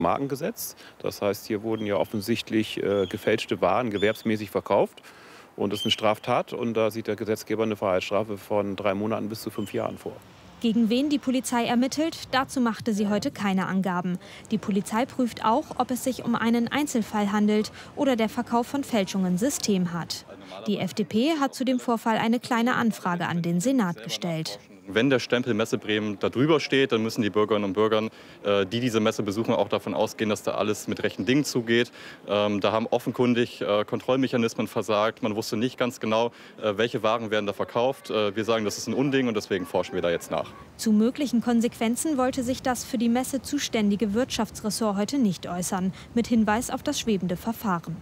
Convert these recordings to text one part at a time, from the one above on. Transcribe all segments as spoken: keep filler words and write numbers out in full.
Marken gesetzt. Das heißt, hier wurden ja offensichtlich äh, gefälschte Waren gewerbsmäßig verkauft. Und das ist eine Straftat. Und da sieht der Gesetzgeber eine Freiheitsstrafe von drei Monaten bis zu fünf Jahren vor. Gegen wen die Polizei ermittelt, dazu machte sie heute keine Angaben. Die Polizei prüft auch, ob es sich um einen Einzelfall handelt oder der Verkauf von Fälschungen System hat. Die F D P hat zu dem Vorfall eine kleine Anfrage an den Senat gestellt. Wenn der Stempel Messe Bremen da drüber steht, dann müssen die Bürgerinnen und Bürger, äh, die diese Messe besuchen, auch davon ausgehen, dass da alles mit rechten Dingen zugeht. Ähm, da haben offenkundig äh, Kontrollmechanismen versagt. Man wusste nicht ganz genau, äh, welche Waren werden da verkauft. Äh, wir sagen, das ist ein Unding und deswegen forschen wir da jetzt nach. Zu möglichen Konsequenzen wollte sich das für die Messe zuständige Wirtschaftsressort heute nicht äußern, mit Hinweis auf das schwebende Verfahren.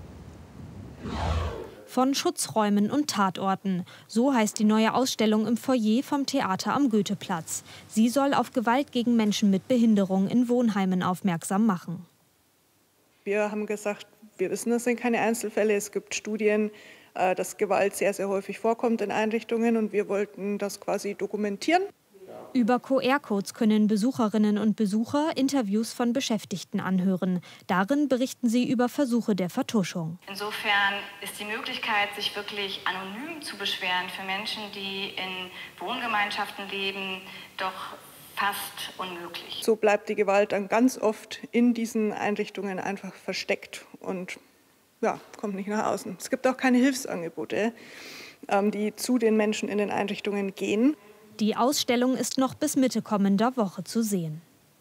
Von Schutzräumen und Tatorten. So heißt die neue Ausstellung im Foyer vom Theater am Goetheplatz. Sie soll auf Gewalt gegen Menschen mit Behinderung in Wohnheimen aufmerksam machen. Wir haben gesagt, wir wissen, das sind keine Einzelfälle. Es gibt Studien, dass Gewalt sehr, sehr häufig vorkommt in Einrichtungen. Und wir wollten das quasi dokumentieren. Über Q R-Codes können Besucherinnen und Besucher Interviews von Beschäftigten anhören. Darin berichten sie über Versuche der Vertuschung. Insofern ist die Möglichkeit, sich wirklich anonym zu beschweren für Menschen, die in Wohngemeinschaften leben, doch fast unmöglich. So bleibt die Gewalt dann ganz oft in diesen Einrichtungen einfach versteckt und ja, kommt nicht nach außen. Es gibt auch keine Hilfsangebote, die zu den Menschen in den Einrichtungen gehen. Die Ausstellung ist noch bis Mitte kommender Woche zu sehen.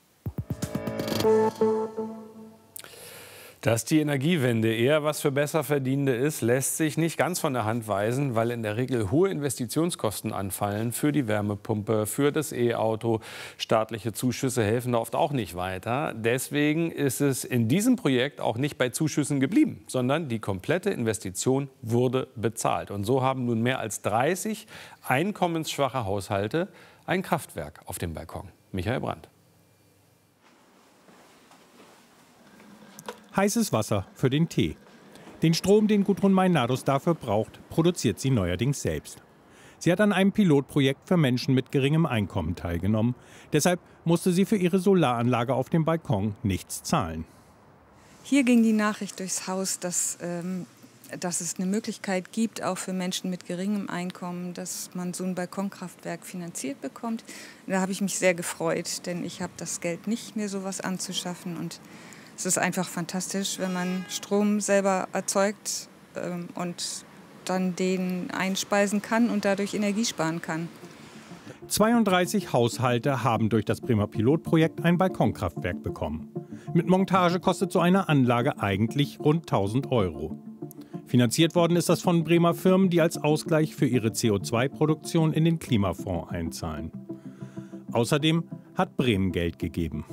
Dass die Energiewende eher was für Besserverdienende ist, lässt sich nicht ganz von der Hand weisen, weil in der Regel hohe Investitionskosten anfallen für die Wärmepumpe, für das E-Auto. Staatliche Zuschüsse helfen da oft auch nicht weiter. Deswegen ist es in diesem Projekt auch nicht bei Zuschüssen geblieben, sondern die komplette Investition wurde bezahlt. Und so haben nun mehr als dreißig einkommensschwache Haushalte ein Kraftwerk auf dem Balkon. Michael Brandt. Heißes Wasser für den Tee. Den Strom, den Gudrun Meinardus dafür braucht, produziert sie neuerdings selbst. Sie hat an einem Pilotprojekt für Menschen mit geringem Einkommen teilgenommen. Deshalb musste sie für ihre Solaranlage auf dem Balkon nichts zahlen. Hier ging die Nachricht durchs Haus, dass, ähm, dass es eine Möglichkeit gibt, auch für Menschen mit geringem Einkommen, dass man so ein Balkonkraftwerk finanziert bekommt. Da habe ich mich sehr gefreut, denn ich habe das Geld nicht, mir sowas anzuschaffen. Und es ist einfach fantastisch, wenn man Strom selber erzeugt ähm, und dann den einspeisen kann und dadurch Energie sparen kann. zweiunddreißig Haushalte haben durch das Bremer Pilotprojekt ein Balkonkraftwerk bekommen. Mit Montage kostet so eine Anlage eigentlich rund tausend Euro. Finanziert worden ist das von Bremer Firmen, die als Ausgleich für ihre C O zwei Produktion in den Klimafonds einzahlen. Außerdem hat Bremen Geld gegeben.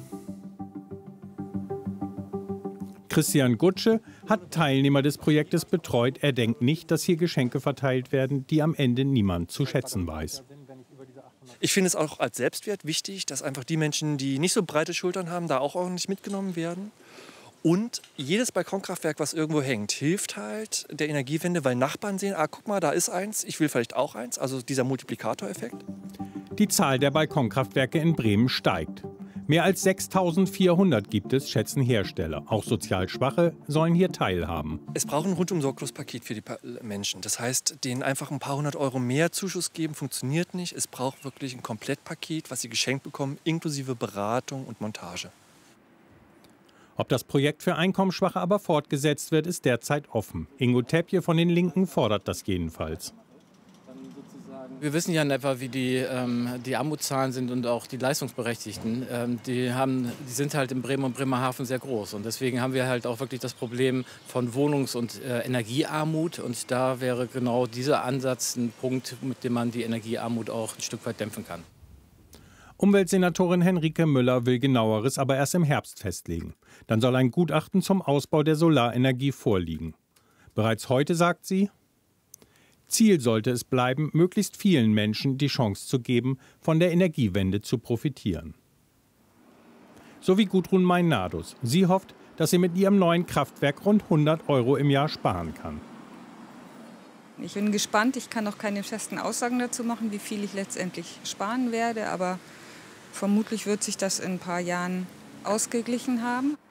Christian Gutsche hat Teilnehmer des Projektes betreut. Er denkt nicht, dass hier Geschenke verteilt werden, die am Ende niemand zu schätzen weiß. Ich finde es auch als Selbstwert wichtig, dass einfach die Menschen, die nicht so breite Schultern haben, da auch ordentlich mitgenommen werden. Und jedes Balkonkraftwerk, was irgendwo hängt, hilft halt der Energiewende, weil Nachbarn sehen, ah, guck mal, da ist eins, ich will vielleicht auch eins. Also dieser Multiplikatoreffekt. Die Zahl der Balkonkraftwerke in Bremen steigt. Mehr als sechstausendvierhundert gibt es, schätzen Hersteller. Auch sozial Schwache sollen hier teilhaben. Es braucht ein rundum sorglos Paket für die Menschen. Das heißt, denen einfach ein paar hundert Euro mehr Zuschuss geben, funktioniert nicht. Es braucht wirklich ein Komplettpaket, was sie geschenkt bekommen, inklusive Beratung und Montage. Ob das Projekt für Einkommensschwache aber fortgesetzt wird, ist derzeit offen. Ingo Teppje von den Linken fordert das jedenfalls. Wir wissen ja in etwa, wie die, ähm, die Armutszahlen sind und auch die Leistungsberechtigten. Ähm, die, haben, die sind halt in Bremen und Bremerhaven sehr groß. Und deswegen haben wir halt auch wirklich das Problem von Wohnungs- und äh, Energiearmut. Und da wäre genau dieser Ansatz ein Punkt, mit dem man die Energiearmut auch ein Stück weit dämpfen kann. Umweltsenatorin Henrike Müller will Genaueres aber erst im Herbst festlegen. Dann soll ein Gutachten zum Ausbau der Solarenergie vorliegen. Bereits heute sagt sie: Ziel sollte es bleiben, möglichst vielen Menschen die Chance zu geben, von der Energiewende zu profitieren. So wie Gudrun Meinardus. Sie hofft, dass sie mit ihrem neuen Kraftwerk rund hundert Euro im Jahr sparen kann. Ich bin gespannt. Ich kann noch keine festen Aussagen dazu machen, wie viel ich letztendlich sparen werde. Aber vermutlich wird sich das in ein paar Jahren ausgeglichen haben.